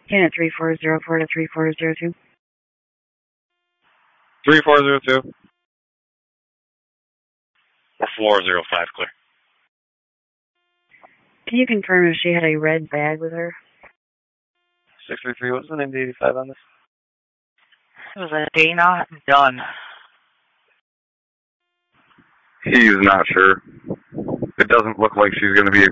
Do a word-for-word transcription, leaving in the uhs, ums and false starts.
Unit three four zero four to three four zero two. three four zero two. four zero five, clear. Can you confirm if she had a red bag with her? six three three, what's the name of the eighty-five on this? It was a Dana Dunn. He's not sure. It doesn't look like she's going to be